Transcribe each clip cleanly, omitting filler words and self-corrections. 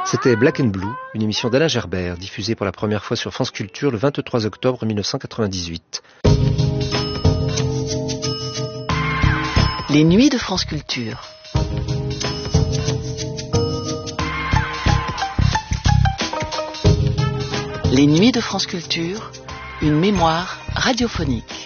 C'était Black and Blue, une émission d'Alain Gerbert, diffusée pour la première fois sur France Culture le 23 octobre 1998. Les nuits de France Culture. Les nuits de France Culture, une mémoire radiophonique.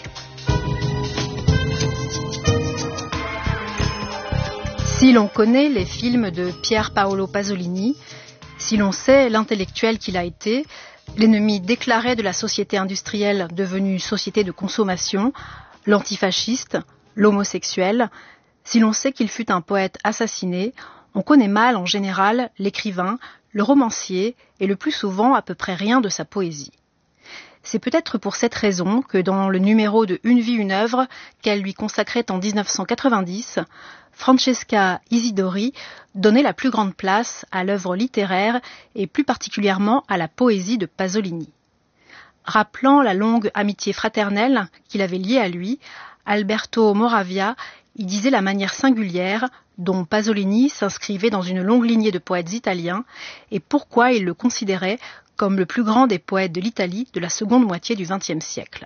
Si l'on connaît les films de Pier Paolo Pasolini, si l'on sait l'intellectuel qu'il a été, l'ennemi déclaré de la société industrielle devenue société de consommation, l'antifasciste, l'homosexuel, si l'on sait qu'il fut un poète assassiné, on connaît mal en général l'écrivain, le romancier et le plus souvent à peu près rien de sa poésie. C'est peut-être pour cette raison que dans le numéro de Une vie, une œuvre qu'elle lui consacrait en 1990, Francesca Isidori donnait la plus grande place à l'œuvre littéraire et plus particulièrement à la poésie de Pasolini. Rappelant la longue amitié fraternelle qu'il avait liée à lui, Alberto Moravia y disait la manière singulière dont Pasolini s'inscrivait dans une longue lignée de poètes italiens et pourquoi il le considérait comme le plus grand des poètes de l'Italie de la seconde moitié du XXe siècle.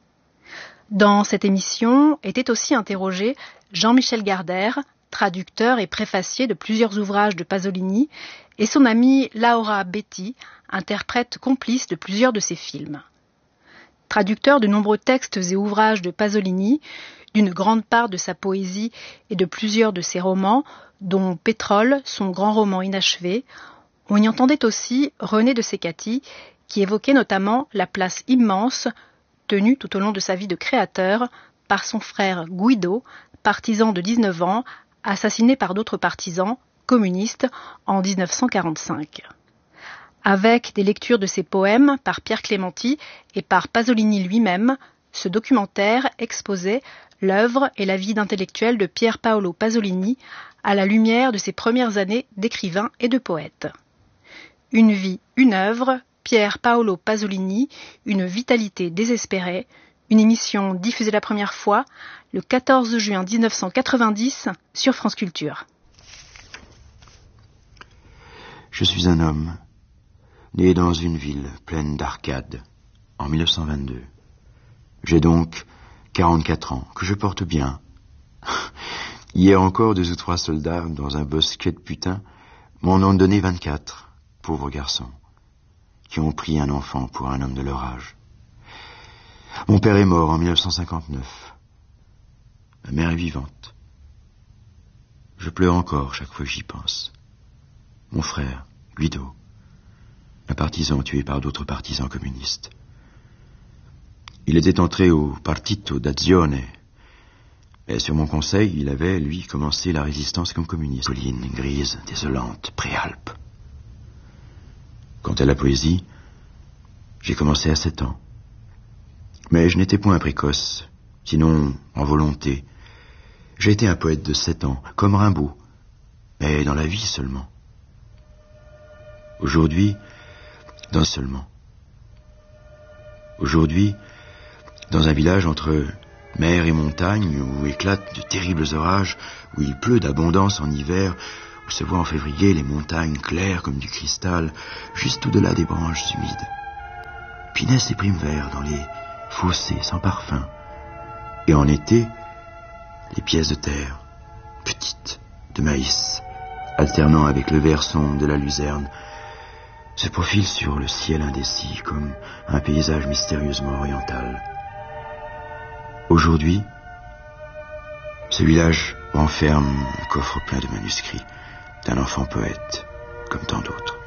Dans cette émission était aussi interrogé Jean-Michel Gardère, traducteur et préfacier de plusieurs ouvrages de Pasolini, et son amie Laura Betti, interprète complice de plusieurs de ses films. Traducteur de nombreux textes et ouvrages de Pasolini, d'une grande part de sa poésie et de plusieurs de ses romans, dont Pétrole, son grand roman inachevé, on y entendait aussi René de Secati, qui évoquait notamment la place immense tenue tout au long de sa vie de créateur par son frère Guido, partisan de 19 ans, assassiné par d'autres partisans communistes en 1945. Avec des lectures de ses poèmes par Pierre Clémenti et par Pasolini lui-même, ce documentaire exposait l'œuvre et la vie d'intellectuel de Pier Paolo Pasolini à la lumière de ses premières années d'écrivain et de poète. Une vie, une œuvre, Pier Paolo Pasolini, une vitalité désespérée, une émission diffusée la première fois le 14 juin 1990 sur France Culture. Je suis un homme, né dans une ville pleine d'arcades, en 1922. J'ai donc 44 ans, que je porte bien. Hier encore, 2 ou 3 soldats, dans un bosquet de putains, m'en ont donné 24, pauvres garçons, qui ont pris un enfant pour un homme de leur âge. Mon père est mort en 1959. Ma mère est vivante. Je pleure encore chaque fois que j'y pense. Mon frère, Guido, un partisan tué par d'autres partisans communistes. Il était entré au Partito d'Azione, et sur mon conseil, il avait, lui, commencé la résistance comme communiste. Colline grise, désolante, préalpes. Quant à la poésie, j'ai commencé à 7 ans. Mais je n'étais point précoce, sinon en volonté. J'ai été un poète de 7 ans, comme Rimbaud, mais dans la vie seulement. Aujourd'hui, dans un village entre mer et montagne, où éclatent de terribles orages, où il pleut d'abondance en hiver, où se voient en février les montagnes claires comme du cristal, juste au-delà des branches humides. Puis naissent les primes verts dans les fossés sans parfum. Et en été, les pièces de terre, petites, de maïs, alternant avec le vert sombre de la luzerne, se profilent sur le ciel indécis comme un paysage mystérieusement oriental. Aujourd'hui, ce village renferme un coffre plein de manuscrits d'un enfant poète, comme tant d'autres.